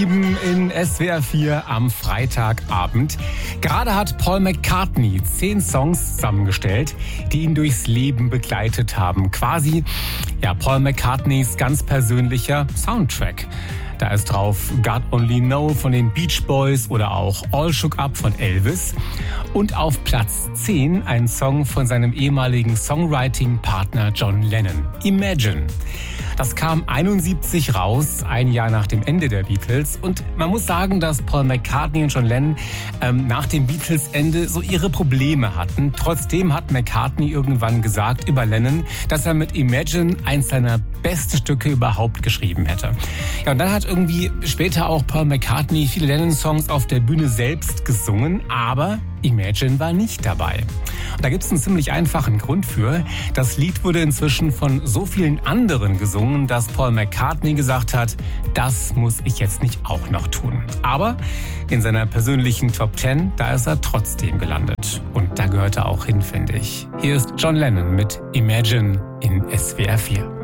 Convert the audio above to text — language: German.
In SWR 4 am Freitagabend. Gerade hat Paul McCartney 10 Songs zusammengestellt, die ihn durchs Leben begleitet haben. Quasi, Paul McCartneys ganz persönlicher Soundtrack. Da ist drauf God Only Know von den Beach Boys oder auch All Shook Up von Elvis. Und auf Platz 10 ein Song von seinem ehemaligen Songwriting-Partner John Lennon, Imagine. Das kam 71 raus, ein Jahr nach dem Ende der Beatles. Und man muss sagen, dass Paul McCartney und John Lennon nach dem Beatles-Ende so ihre Probleme hatten. Trotzdem hat McCartney irgendwann gesagt über Lennon, dass er mit Imagine eins seiner besten Stücke überhaupt geschrieben hätte. Ja, und dann hat irgendwie später auch Paul McCartney viele Lennon-Songs auf der Bühne selbst gesungen, aber Imagine war nicht dabei. Und da gibt es einen ziemlich einfachen Grund für. Das Lied wurde inzwischen von so vielen anderen gesungen, dass Paul McCartney gesagt hat, das muss ich jetzt nicht auch noch tun. Aber in seiner persönlichen Top 10, da ist er trotzdem gelandet. Und da gehört er auch hin, finde ich. Hier ist John Lennon mit Imagine in SWR 4.